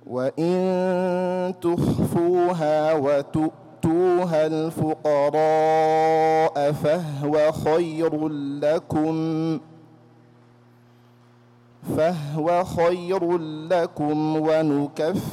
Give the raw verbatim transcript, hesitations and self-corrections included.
وإن تخفوها وتؤتوها الفقراء فهو خير لكم فهو خير لكم ونكفر